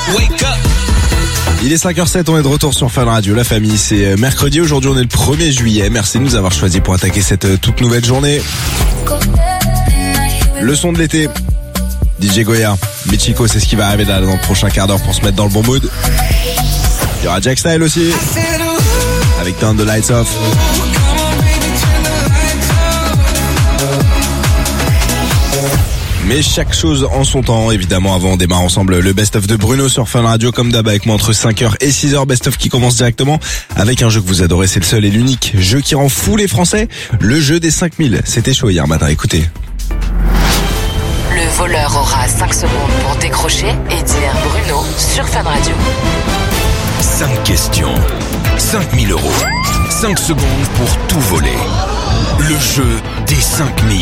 Il est 5h07, on est de retour sur Fun Radio, la famille, c'est mercredi, aujourd'hui on est le 1er juillet, merci de nous avoir choisis pour attaquer cette toute nouvelle journée. Le son de l'été, DJ Goya, Michiko, c'est ce qui va arriver là dans le prochain quart d'heure pour se mettre dans le bon mood. Il y aura Jack Style aussi, avec Turn the Lights Off. Mais chaque chose en son temps, évidemment. Avant, on démarre ensemble le best-of de Bruno sur Fun Radio, comme d'hab, avec moi entre 5h et 6h. Best-of qui commence directement avec un jeu que vous adorez, c'est le seul et l'unique jeu qui rend fou les Français, le jeu des 5000. C'était chaud hier matin, écoutez. Le voleur aura 5 secondes pour décrocher et dire Bruno sur Fun Radio. 5 questions, 5000 €, 5 secondes pour tout voler. Le jeu des 5000.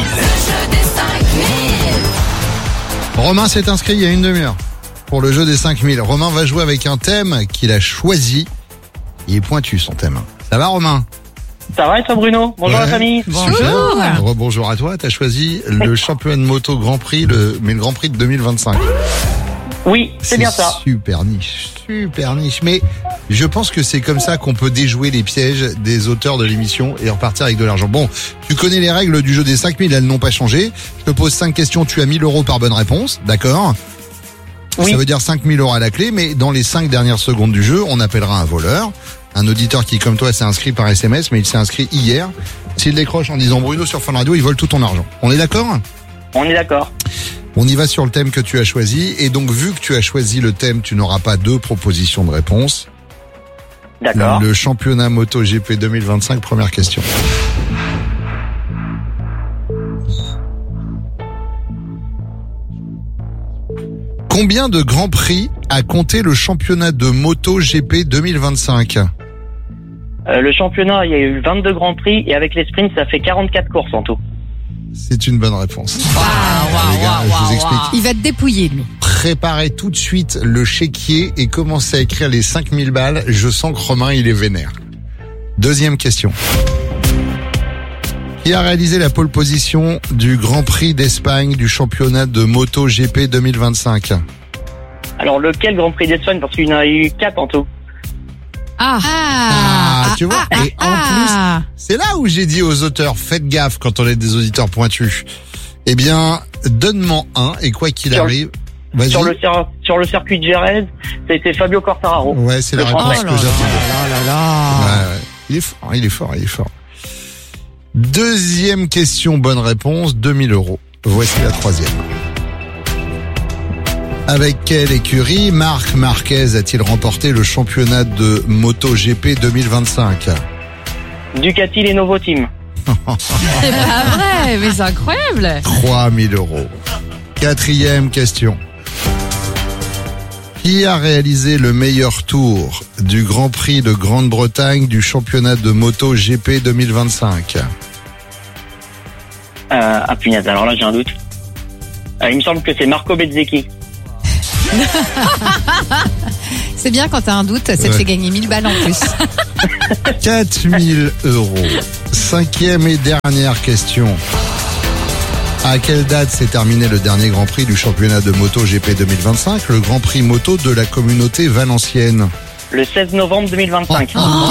Romain s'est inscrit il y a une demi-heure pour le jeu des 5000. Romain va jouer avec un thème qu'il a choisi. Il est pointu son thème. Ça va Romain ? Ça va et toi Bruno ? Bonjour la famille. Bonjour. Bonjour à toi. T'as choisi le championnat de moto Grand Prix, mais le Grand Prix de 2025. Oui, c'est bien ça. Super niche. Mais je pense que c'est comme ça qu'on peut déjouer les pièges des auteurs de l'émission et repartir avec de l'argent. Bon, tu connais les règles du jeu des 5000, elles n'ont pas changé. Je te pose 5 questions, tu as 1000 € par bonne réponse, d'accord ? Oui. Ça veut dire 5000 € à la clé, mais dans les 5 dernières secondes du jeu, on appellera un voleur. Un auditeur qui, comme toi, s'est inscrit par SMS, mais il s'est inscrit hier. S'il décroche en disant Bruno sur Fun Radio, il vole tout ton argent. On est d'accord ? On est d'accord. On y va sur le thème que tu as choisi. Et donc, vu que tu as choisi le thème, tu n'auras pas 2 propositions de réponse. D'accord. Le championnat MotoGP 2025, première question. Combien de grands prix a compté le championnat de MotoGP 2025 ? Le championnat, il y a eu 22 grands prix et avec les sprints, ça fait 44 courses en tout. C'est une bonne réponse. Les gars, je vous explique. Il va te dépouiller, lui. Préparez tout de suite le chéquier et commencez à écrire les 5000 balles. Je sens que Romain, il est vénère. Deuxième question. Qui a réalisé la pole position du Grand Prix d'Espagne du championnat de MotoGP 2025 ? Alors lequel Grand Prix d'Espagne ? Parce qu'il y en a eu 4 en tout. Tu vois, et en plus, c'est là où j'ai dit aux auteurs, faites gaffe quand on est des auditeurs pointus. Eh bien, donne-moi un, et quoi qu'il arrive, vas-y. Sur le circuit de Jerez, c'était Fabio Quartararo. Ouais, c'est la réponse que j'attendais. Ouais. Il est fort. Deuxième question, bonne réponse, 2000 €. Voici la troisième. Avec quelle écurie Marc Marquez a-t-il remporté le championnat de MotoGP 2025 ? Ducati Lenovo Team. C'est pas vrai, mais c'est incroyable. 3000 €. Quatrième question. Qui a réalisé le meilleur tour du Grand Prix de Grande-Bretagne du championnat de MotoGP 2025 ? Punaise, alors là j'ai un doute. Il me semble que c'est Marco Bezzecchi. C'est bien quand t'as un doute, ça te fait gagner 1000 balles en plus. 4000 €. Cinquième et dernière question. À quelle date s'est terminé le dernier Grand Prix du championnat de MotoGP 2025, le Grand Prix moto de la communauté valencienne ? Le 16 novembre 2025.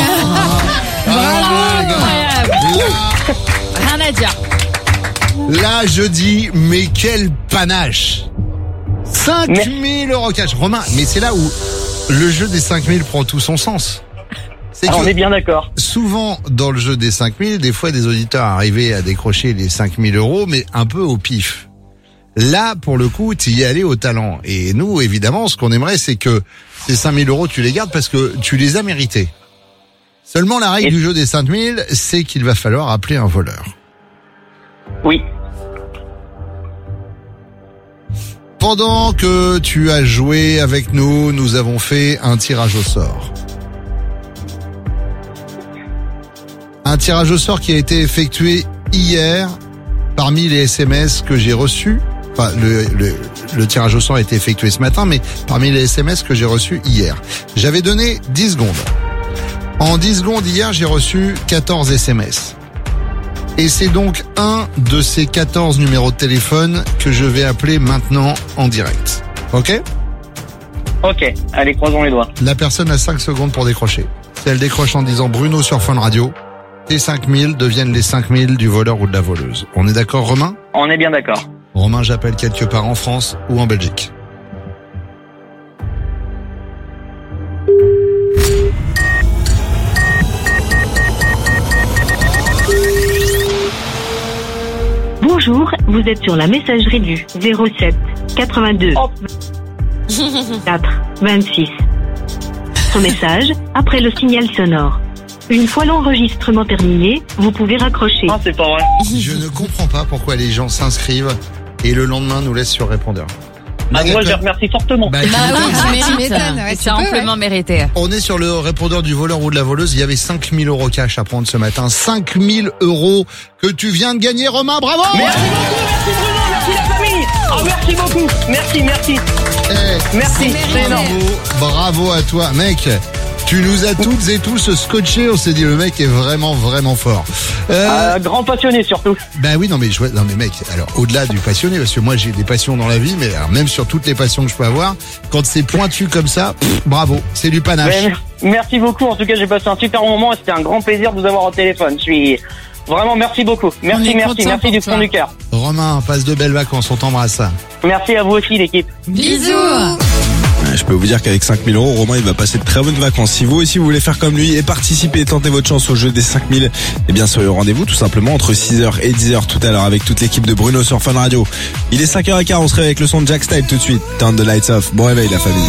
Rien à dire. Là, je dis, mais quel panache ! 5000 € cash. Romain, mais c'est là où le jeu des 5000 prend tout son sens. On est bien d'accord. Souvent, dans le jeu des 5000, des fois, des auditeurs arrivaient à décrocher les 5000 €, mais un peu au pif. Là, pour le coup, tu y es allé au talent. Et nous, évidemment, ce qu'on aimerait, c'est que ces 5000 €, tu les gardes parce que tu les as mérités. Seulement, la règle du jeu des 5000, c'est qu'il va falloir appeler un voleur. Oui. Pendant que tu as joué avec nous, nous avons fait un tirage au sort. Un tirage au sort qui a été effectué hier parmi les SMS que j'ai reçus. Enfin, le tirage au sort a été effectué ce matin, mais parmi les SMS que j'ai reçus hier. J'avais donné 10 secondes. En 10 secondes hier, j'ai reçu 14 SMS. Et c'est donc un de ces 14 numéros de téléphone que je vais appeler maintenant en direct. Ok ? Ok, allez, croisons les doigts. La personne a 5 secondes pour décrocher. Si elle décroche en disant Bruno sur Fun Radio, tes 5000 deviennent les 5000 du voleur ou de la voleuse. On est d'accord, Romain? On est bien d'accord. Romain, j'appelle quelque part en France ou en Belgique. Bonjour, vous êtes sur la messagerie du 07 82 4 26. Son message après le signal sonore. Une fois l'enregistrement terminé, vous pouvez raccrocher. Ah, c'est pas vrai. Je ne comprends pas pourquoi les gens s'inscrivent et le lendemain nous laissent sur répondeur. Ah, moi, je remercie fortement. Bah, Bah oui, tu m'étonnes. Ouais, C'est tu peux, amplement ouais. mérité. on est sur le répondeur du voleur ou de la voleuse. Il y avait 5000 € cash à prendre ce matin. 5000 € que tu viens de gagner, Romain. Bravo! Merci Bruno, merci la famille. Ah, merci beaucoup. Merci. Merci, c'est énorme. Bravo à toi, mec. Tu nous as toutes et tous scotché. On s'est dit, le mec est vraiment fort. Grand passionné surtout. Ben oui, non mais mec, alors au-delà du passionné, parce que moi j'ai des passions dans la vie, mais alors, même sur toutes les passions que je peux avoir, quand c'est pointu comme ça, bravo, c'est du panache. Merci beaucoup. En tout cas, j'ai passé un super moment et c'était un grand plaisir de vous avoir au téléphone. Je suis vraiment merci beaucoup. Merci du fond du cœur. Romain, passe de belles vacances, on t'embrasse. Merci à vous aussi, l'équipe. Bisous. Je peux vous dire qu'avec 5000 €, Romain, il va passer de très bonnes vacances. Si vous aussi vous voulez faire comme lui et participer et tenter votre chance au jeu des 5000, eh bien soyez au rendez-vous tout simplement entre 6h et 10h tout à l'heure avec toute l'équipe de Bruno sur Fun Radio. Il est 5h15, on se réveille avec le son de Jack Style tout de suite. Turn the lights off. Bon réveil la famille.